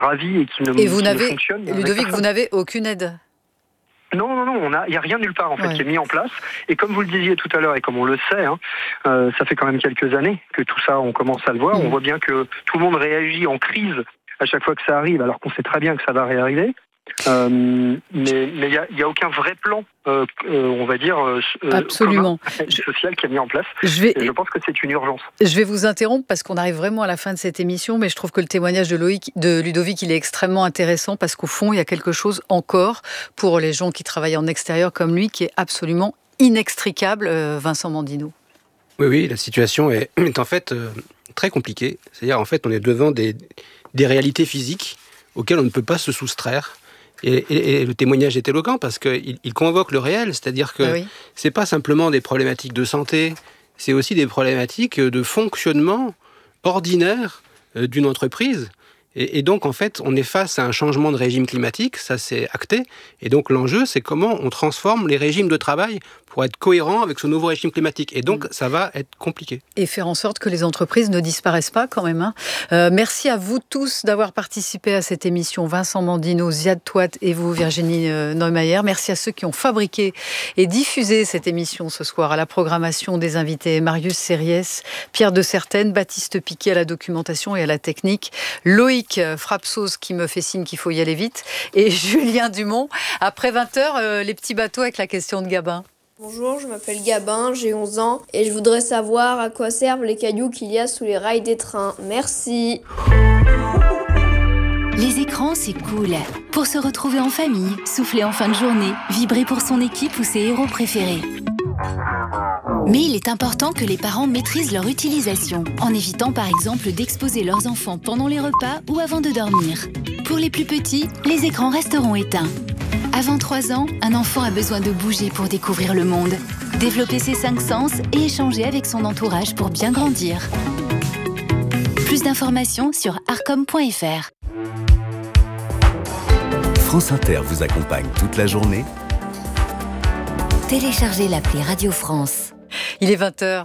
ravi et qui ne fonctionne. Ludovic, vous n'avez aucune aide? Non, il n'y a rien nulle part en fait qui est mis en place. Et comme vous le disiez tout à l'heure, et comme on le sait, ça fait quand même quelques anannées que tout ça, on commence à le voir. On voit bien que tout le monde réagit en crise à chaque fois que ça arrive, alors qu'on sait très bien que ça va réarriver. Mais il y a aucun vrai plan, on va dire, absolument social qui est mis en place. Et je pense que c'est une urgence. Je vais vous interrompre parce qu'on arrive vraiment à la fin de cette émission, mais je trouve que le témoignage de Ludovic, il est extrêmement intéressant parce qu'au fond, il y a quelque chose encore pour les gens qui travaillent en extérieur comme lui qui est absolument inextricable. Vincent Mandino. Oui, la situation est en fait très compliquée. C'est-à-dire, en fait, on est devant des réalités physiques auxquelles on ne peut pas se soustraire. Et le témoignage est éloquent parce qu'il convoque le réel, c'est-à-dire que c'est pas simplement des problématiques de santé, c'est aussi des problématiques de fonctionnement ordinaire d'une entreprise. Et donc, en fait, on est face à un changement de régime climatique, ça c'est acté. Et donc, l'enjeu, c'est comment on transforme les régimes de travail pour être cohérent avec ce nouveau régime climatique. Et donc, ça va être compliqué. Et faire en sorte que les entreprises ne disparaissent pas quand même. Merci à vous tous d'avoir participé à cette émission. Vincent Mandino, Ziad Touat et vous, Virginie Neumayer. Merci à ceux qui ont fabriqué et diffusé cette émission ce soir. À la programmation des invités, Marius Sériès, Pierre de Certaine, Baptiste Piquet à la documentation et à la technique, Loïc Frapsos qui me fait signe qu'il faut y aller vite, et Julien Dumont. Après 20h, les petits bateaux avec la question de Gabin. Bonjour, je m'appelle Gabin, j'ai 11 ans et je voudrais savoir à quoi servent les cailloux qu'il y a sous les rails des trains. Merci. Les écrans, c'est cool. Pour se retrouver en famille, souffler en fin de journée, vibrer pour son équipe ou ses héros préférés. Mais il est important que les parents maîtrisent leur utilisation, en évitant par exemple d'exposer leurs enfants pendant les repas ou avant de dormir. Pour les plus petits, les écrans resteront éteints. Avant 3 ans, un enfant a besoin de bouger pour découvrir le monde, développer ses 5 sens et échanger avec son entourage pour bien grandir. Plus d'informations sur arcom.fr. France Inter vous accompagne toute la journée. Téléchargez l'appli Radio France. Il est 20h.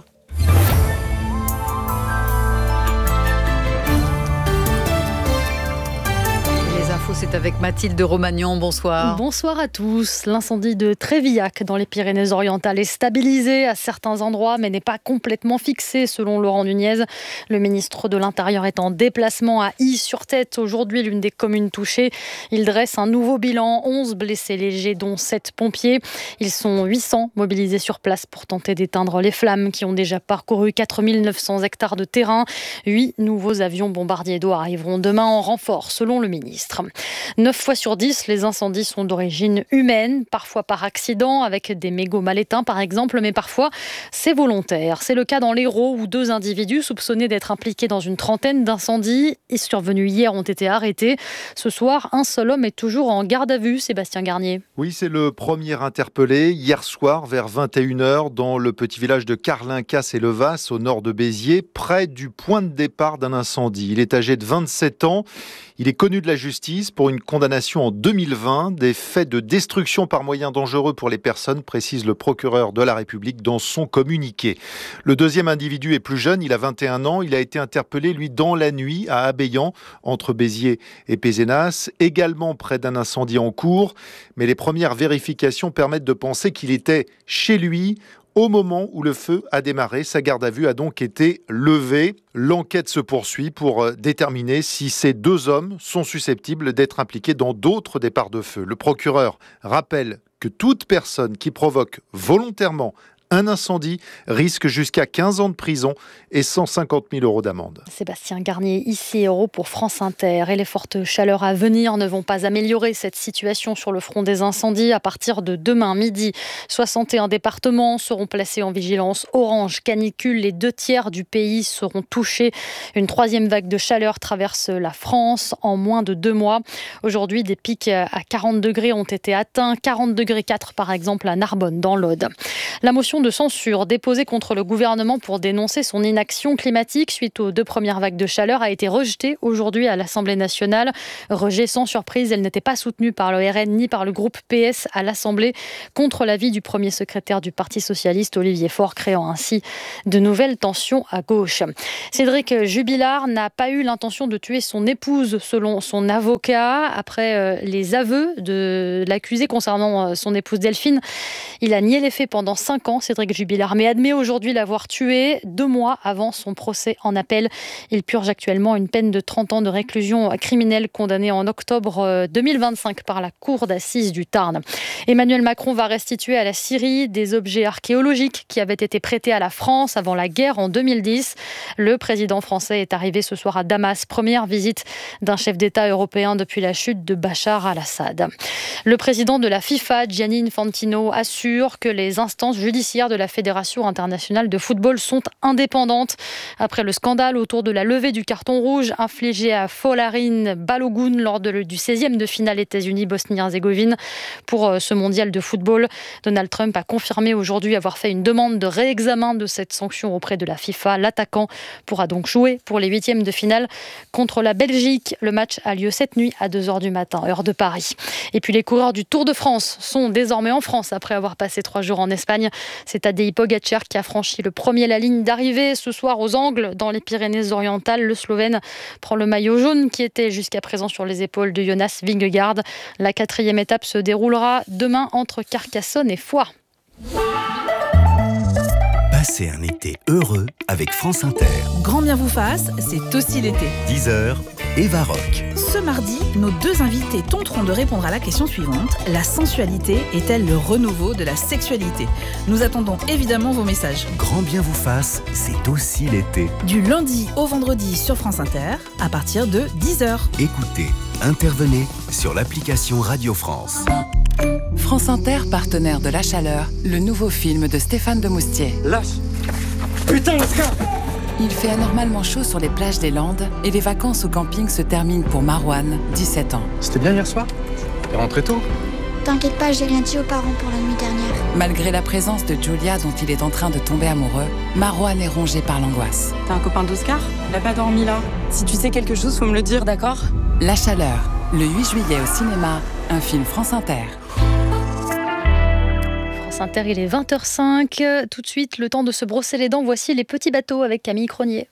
C'est avec Mathilde Romagnan. Bonsoir. Bonsoir à tous. L'incendie de Trévillac dans les Pyrénées-Orientales est stabilisé à certains endroits, mais n'est pas complètement fixé, selon Laurent Nunez. Le ministre de l'Intérieur est en déplacement à Ys-sur-Tête, aujourd'hui l'une des communes touchées. Il dresse un nouveau bilan, 11 blessés légers, dont 7 pompiers. Ils sont 800 mobilisés sur place pour tenter d'éteindre les flammes qui ont déjà parcouru 4900 hectares de terrain. 8 nouveaux avions bombardiers d'eau arriveront demain en renfort, selon le ministre. 9 fois sur 10, les incendies sont d'origine humaine, parfois par accident, avec des mégots mal éteints par exemple, mais parfois c'est volontaire. C'est le cas dans l'Hérault où 2 individus soupçonnés d'être impliqués dans une trentaine d'incendies survenus hier ont été arrêtés. Ce soir, un seul homme est toujours en garde à vue, Sébastien Garnier. Oui, c'est le premier interpellé hier soir vers 21h dans le petit village de Carlincas-et-Levas au nord de Béziers, près du point de départ d'un incendie. Il est âgé de 27 ans. Il est connu de la justice pour une condamnation en 2020 des faits de destruction par moyens dangereux pour les personnes, précise le procureur de la République dans son communiqué. Le deuxième individu est plus jeune, il a 21 ans. Il a été interpellé, lui, dans la nuit à Abéyan, entre Béziers et Pézenas, également près d'un incendie en cours. Mais les premières vérifications permettent de penser qu'il était chez lui au moment où le feu a démarré. Sa garde à vue a donc été levée. L'enquête se poursuit pour déterminer si ces 2 hommes sont susceptibles d'être impliqués dans d'autres départs de feu. Le procureur rappelle que toute personne qui provoque volontairement un incendie risque jusqu'à 15 ans de prison et 150 000 € d'amende. Sébastien Garnier, ici Hérault pour France Inter. Et les fortes chaleurs à venir ne vont pas améliorer cette situation sur le front des incendies. À partir de demain midi, 61 départements seront placés en vigilance orange canicule. Les 2/3 du pays seront touchés. Une 3e vague de chaleur traverse la France en moins de 2 mois. Aujourd'hui, des pics à 40 degrés ont été atteints. 40 degrés 4 par exemple à Narbonne dans l'Aude. La motion motion de censure déposée contre le gouvernement pour dénoncer son inaction climatique suite aux 2 premières vagues de chaleur a été rejetée aujourd'hui à l'Assemblée nationale. Rejet sans surprise, elle n'était pas soutenue par le RN ni par le groupe PS à l'Assemblée, contre l'avis du premier secrétaire du Parti socialiste, Olivier Faure, créant ainsi de nouvelles tensions à gauche. Cédric Jubilard n'a pas eu l'intention de tuer son épouse, selon son avocat. Après les aveux de l'accusé concernant son épouse Delphine, il a nié les faits pendant 5 ans, Cédric Jubilard, mais admet aujourd'hui l'avoir tuée 2 mois avant son procès en appel. Il purge actuellement une peine de 30 ans de réclusion criminelle, condamné en octobre 2025 par la cour d'assises du Tarn. Emmanuel Macron va restituer à la Syrie des objets archéologiques qui avaient été prêtés à la France avant la guerre en 2010. Le président français est arrivé ce soir à Damas, première visite d'un chef d'État européen depuis la chute de Bachar al-Assad. Le président de la FIFA, Gianni Infantino, assure que les instances judiciaires de la Fédération internationale de football sont indépendantes. Après le scandale autour de la levée du carton rouge infligé à Folarin Balogun lors du 16e de finale États-Unis-Bosnie-Herzégovine pour ce mondial de football, Donald Trump a confirmé aujourd'hui avoir fait une demande de réexamen de cette sanction auprès de la FIFA. L'attaquant pourra donc jouer pour les 8e de finale contre la Belgique. Le match a lieu cette nuit à 2h du matin, heure de Paris. Et puis les coureurs du Tour de France sont désormais en France après avoir passé 3 jours en Espagne. C'est Tadej Pogačar qui a franchi le premier la ligne d'arrivée ce soir aux Angles dans les Pyrénées-Orientales. Le Slovène prend le maillot jaune qui était jusqu'à présent sur les épaules de Jonas Vingegaard. La 4e étape se déroulera demain entre Carcassonne et Foix. Passez un été heureux avec France Inter. Grand bien vous fasse, c'est aussi l'été. 10h, Eva Rock. Ce mardi, nos 2 invités tenteront de répondre à la question suivante. La sensualité est-elle le renouveau de la sexualité ? Nous attendons évidemment vos messages. Grand bien vous fasse, c'est aussi l'été. Du lundi au vendredi sur France Inter, à partir de 10h. Écoutez, intervenez sur l'application Radio France. France Inter, partenaire de La Chaleur, le nouveau film de Stéphane Demoustier. Lâche ! Putain, Oscar ! Il fait anormalement chaud sur les plages des Landes et les vacances au camping se terminent pour Marouane, 17 ans. C'était bien hier soir ? T'es rentré tôt ? T'inquiète pas, j'ai rien dit aux parents pour la nuit dernière. Malgré la présence de Julia dont il est en train de tomber amoureux, Marouane est rongé par l'angoisse. T'es un copain d'Oscar ? Il a pas dormi là. Si tu sais quelque chose, faut me le dire, d'accord ? La Chaleur, le 8 juillet au cinéma, un film France Inter. France Inter, il est 20h05. Tout de suite, le temps de se brosser les dents. Voici Les Petits Bateaux avec Camille Cronier.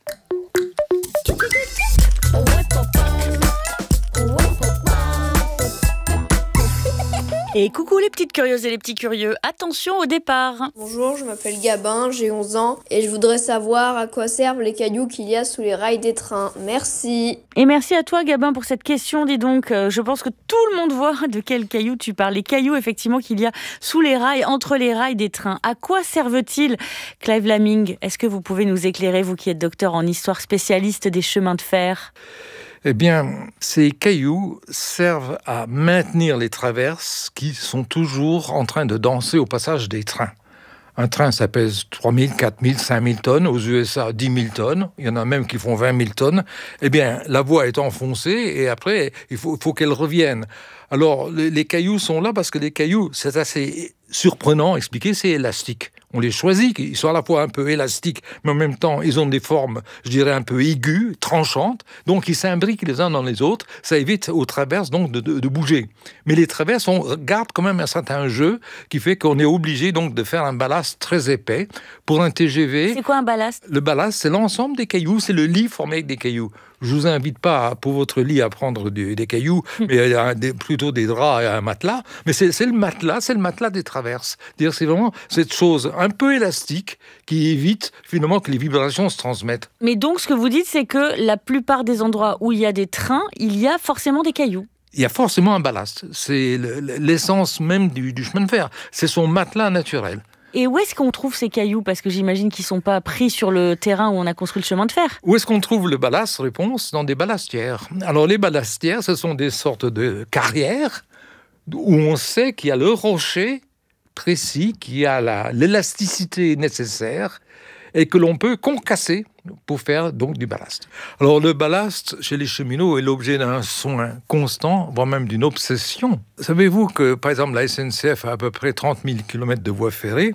Et coucou les petites curieuses et les petits curieux, attention au départ. Bonjour, je m'appelle Gabin, j'ai 11 ans et je voudrais savoir à quoi servent les cailloux qu'il y a sous les rails des trains. Merci. Et merci à toi Gabin pour cette question, dis donc. Je pense que tout le monde voit de quels cailloux tu parles. Les cailloux effectivement qu'il y a sous les rails, entre les rails des trains. À quoi servent-ils, Clive Laming ? Est-ce que vous pouvez nous éclairer, vous qui êtes docteur en histoire, spécialiste des chemins de fer ? Eh bien, ces cailloux servent à maintenir les traverses qui sont toujours en train de danser au passage des trains. Un train, ça pèse 3 000, 4 000, 5 000 tonnes. Aux USA, 10 000 tonnes. Il y en a même qui font 20 000 tonnes. Eh bien, la voie est enfoncée et après, il faut qu'elle revienne. Alors, les cailloux sont là parce que les cailloux, c'est assez surprenant à expliquer, c'est élastique. On les choisit, ils sont à la fois un peu élastiques, mais en même temps, ils ont des formes, je dirais, un peu aiguës, tranchantes. Donc, ils s'imbriquent les uns dans les autres. Ça évite aux traverses donc de bouger. Mais les traverses, on garde quand même un certain jeu qui fait qu'on est obligé donc de faire un ballast très épais. Pour un TGV... C'est quoi un ballast ? Le ballast, c'est l'ensemble des cailloux, c'est le lit formé avec des cailloux. Je vous invite pas pour votre lit à prendre des cailloux, mais plutôt des draps et un matelas. Mais c'est le matelas des traverses. C'est vraiment cette chose un peu élastique qui évite finalement que les vibrations se transmettent. Mais donc ce que vous dites, c'est que la plupart des endroits où il y a des trains, il y a forcément des cailloux. Il y a forcément un ballast. C'est l'essence même du chemin de fer. C'est son matelas naturel. Et où est-ce qu'on trouve ces cailloux ? Parce que j'imagine qu'ils ne sont pas pris sur le terrain où on a construit le chemin de fer. Où est-ce qu'on trouve le ballast ? Réponse, dans des ballastières. Alors les ballastières, ce sont des sortes de carrières où on sait qu'il y a le rocher précis, qui a l'élasticité nécessaire et que l'on peut concasser pour faire donc du ballast. Alors le ballast, chez les cheminots, est l'objet d'un soin constant, voire même d'une obsession. Savez-vous que, par exemple, la SNCF a à peu près 30 000 km de voies ferrées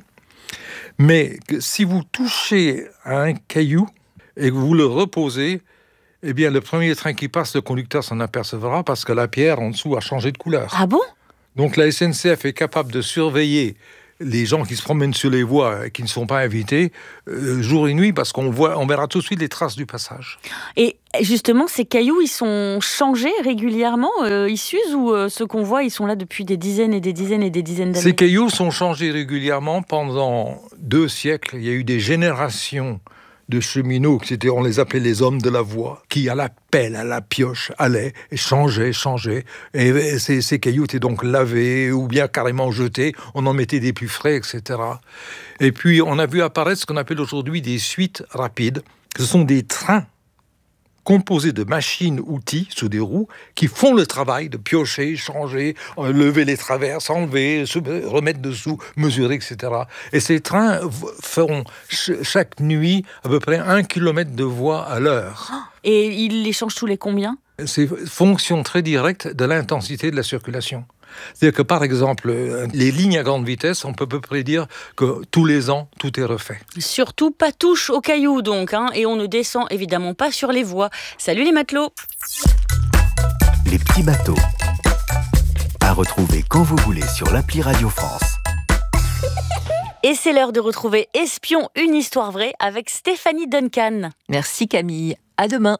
Mais si vous touchez à un caillou et que vous le reposez, eh bien, le premier train qui passe, le conducteur s'en apercevra parce que la pierre en dessous a changé de couleur. Ah bon ? Donc la SNCF est capable de surveiller les gens qui se promènent sur les voies et qui ne sont pas invités jour et nuit parce on verra tout de suite les traces du passage. Et justement, ces cailloux, ils sont changés régulièrement, ils s'usent ou ceux qu'on voit, ils sont là depuis des dizaines et des dizaines et des dizaines d'années ? Ces cailloux sont changés régulièrement pendant 2 siècles. Il y a eu des générations de cheminots, on les appelait les hommes de la voie, qui à la pelle, à la pioche, allaient et changeaient. Et ces cailloux étaient donc lavés ou bien carrément jetés. On en mettait des plus frais, etc. Et puis, on a vu apparaître ce qu'on appelle aujourd'hui des suites rapides. Ce sont des trains composés de machines-outils sous des roues qui font le travail de piocher, changer, lever les traverses, enlever, se remettre dessous, mesurer, etc. Et ces trains feront chaque nuit à peu près 1 kilomètre de voie à l'heure. Et ils les changent tous les combien ? C'est fonction très directe de l'intensité de la circulation. C'est-à-dire que, par exemple, les lignes à grande vitesse, on peut à peu près dire que tous les ans, tout est refait. Surtout pas touche aux cailloux, donc, et on ne descend évidemment pas sur les voies. Salut les matelots ! Les petits bateaux. À retrouver quand vous voulez sur l'appli Radio France. Et c'est l'heure de retrouver Espion, une histoire vraie avec Stéphanie Duncan. Merci Camille, à demain.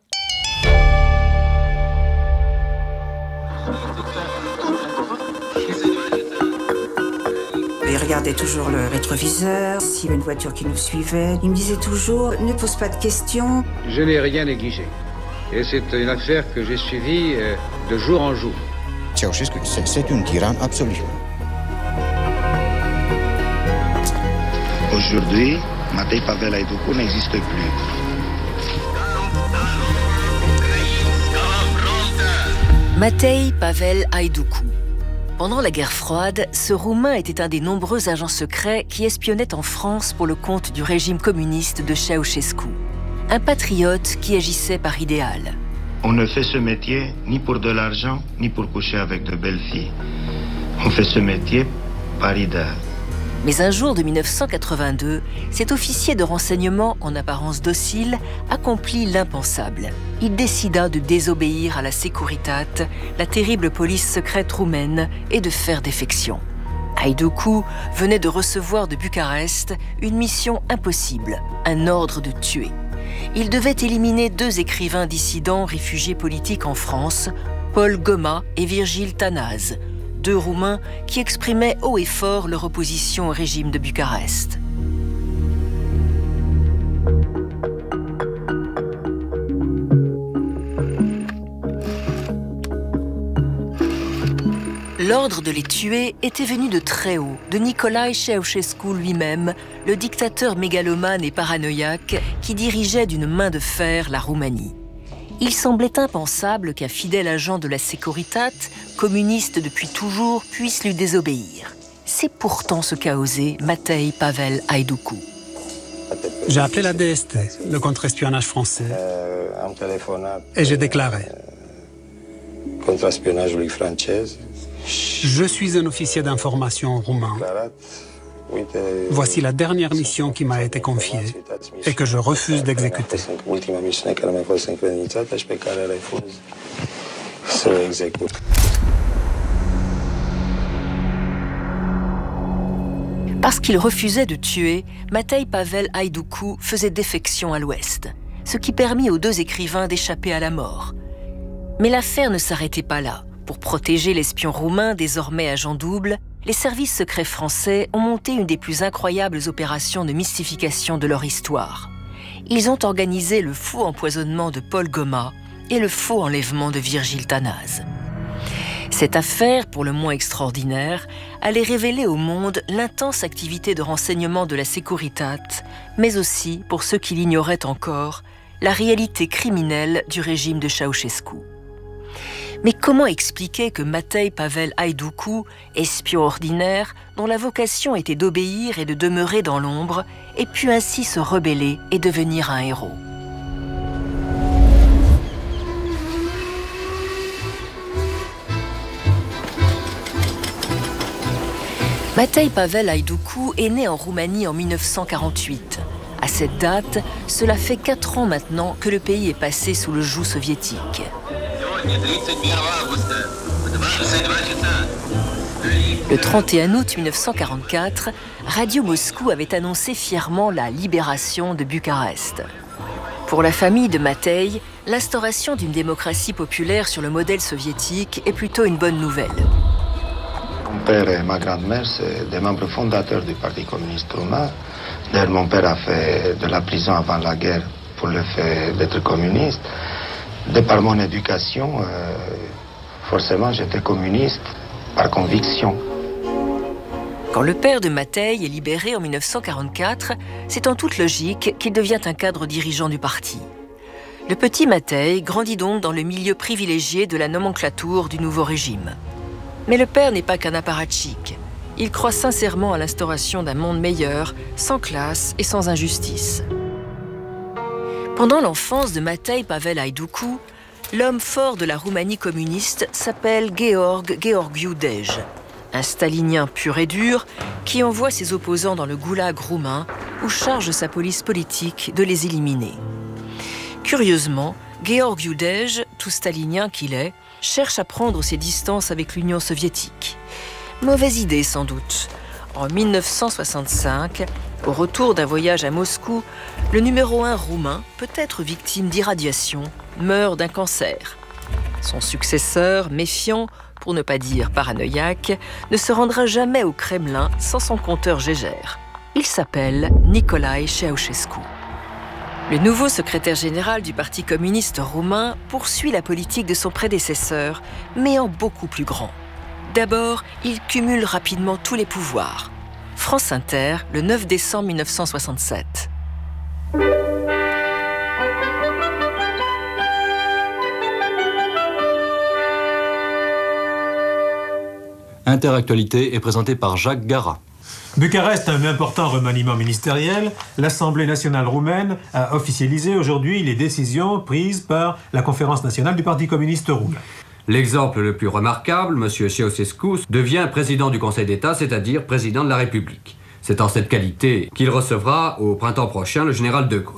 Il regardait toujours le rétroviseur, s'il y avait une voiture qui nous suivait. Il me disait toujours, ne pose pas de questions. Je n'ai rien négligé. Et c'est une affaire que j'ai suivie de jour en jour. Ceausescu, c'est une tyranne absolue. Aujourd'hui, Matei Pavel Haïdoukou n'existe plus. Matei Pavel Haïdoukou. Pendant la guerre froide, ce Roumain était un des nombreux agents secrets qui espionnaient en France pour le compte du régime communiste de Ceausescu. Un patriote qui agissait par idéal. On ne fait ce métier ni pour de l'argent, ni pour coucher avec de belles filles. On fait ce métier par idéal. Mais un jour de 1982, cet officier de renseignement, en apparence docile, accomplit l'impensable. Il décida de désobéir à la Securitate, la terrible police secrète roumaine, et de faire défection. Haïdoukou venait de recevoir de Bucarest une mission impossible, un ordre de tuer. Il devait éliminer 2 écrivains dissidents réfugiés politiques en France, Paul Goma et Virgile Tanase, 2 Roumains qui exprimaient haut et fort leur opposition au régime de Bucarest. L'ordre de les tuer était venu de très haut, de Nicolae Ceausescu lui-même, le dictateur mégalomane et paranoïaque qui dirigeait d'une main de fer la Roumanie. Il semblait impensable qu'un fidèle agent de la Securitate, communiste depuis toujours, puisse lui désobéir. C'est pourtant ce qu'a osé Matei Pavel Haïdoukou. J'ai appelé la DST, le contre-espionnage français, et j'ai déclaré: je suis un officier d'information roumain. Voici la dernière mission qui m'a été confiée et que je refuse d'exécuter. Parce qu'il refusait de tuer, Matei Pavel Haïdoukou faisait défection à l'ouest, ce qui permit aux 2 écrivains d'échapper à la mort. Mais l'affaire ne s'arrêtait pas là. Pour protéger l'espion roumain, désormais agent double, les services secrets français ont monté une des plus incroyables opérations de mystification de leur histoire. Ils ont organisé le faux empoisonnement de Paul Goma et le faux enlèvement de Virgile Tanase. Cette affaire, pour le moins extraordinaire, allait révéler au monde l'intense activité de renseignement de la Securitate, mais aussi, pour ceux qui l'ignoraient encore, la réalité criminelle du régime de Ceausescu. Mais comment expliquer que Matei Pavel Haïdoukou, espion ordinaire, dont la vocation était d'obéir et de demeurer dans l'ombre, ait pu ainsi se rebeller et devenir un héros ? Matei Pavel Haïdoukou est né en Roumanie en 1948. À cette date, cela fait 4 ans maintenant que le pays est passé sous le joug soviétique. Le 31 août 1944, Radio Moscou avait annoncé fièrement la libération de Bucarest. Pour la famille de Matei, l'instauration d'une démocratie populaire sur le modèle soviétique est plutôt une bonne nouvelle. Mon père et ma grand-mère, c'est des membres fondateurs du Parti communiste roumain. D'ailleurs, mon père a fait de la prison avant la guerre pour le fait d'être communiste. De par mon éducation, forcément, j'étais communiste par conviction. Quand le père de Matei est libéré en 1944, c'est en toute logique qu'il devient un cadre dirigeant du parti. Le petit Matei grandit donc dans le milieu privilégié de la nomenclature du nouveau régime. Mais le père n'est pas qu'un apparatchik. Il croit sincèrement à l'instauration d'un monde meilleur, sans classe et sans injustice. Pendant l'enfance de Matei Pavel Haïdoukou, l'homme fort de la Roumanie communiste s'appelle Georg Georgiou Dej, un stalinien pur et dur qui envoie ses opposants dans le goulag roumain où charge sa police politique de les éliminer. Curieusement, Georgiou Dej, tout stalinien qu'il est, cherche à prendre ses distances avec l'Union soviétique. Mauvaise idée sans doute. En 1965, au retour d'un voyage à Moscou, le numéro 1 roumain, peut-être victime d'irradiation, meurt d'un cancer. Son successeur, méfiant, pour ne pas dire paranoïaque, ne se rendra jamais au Kremlin sans son compteur Gégère. Il s'appelle Nicolae Ceausescu. Le nouveau secrétaire général du Parti communiste roumain poursuit la politique de son prédécesseur, mais en beaucoup plus grand. D'abord, il cumule rapidement tous les pouvoirs. France Inter, le 9 décembre 1967. Interactualité est présentée par Jacques Garat. Bucarest a un important remaniement ministériel. L'Assemblée nationale roumaine a officialisé aujourd'hui les décisions prises par la conférence nationale du Parti communiste roumain. L'exemple le plus remarquable, M. Ceausescu devient président du Conseil d'État, c'est-à-dire président de la République. C'est en cette qualité qu'il recevra au printemps prochain le général de Gaulle.